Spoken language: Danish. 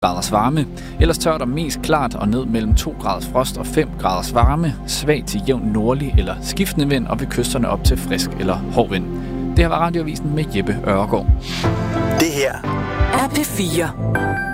graders varme. Ellers tørt og mest klart og ned mellem 2 graders frost og 5 graders varme. Svag til jævn nordlig eller skiftende vind, og ved kysterne op til frisk eller hård vind. Det her var Radioavisen med Jeppe Øregård. Det her er P4.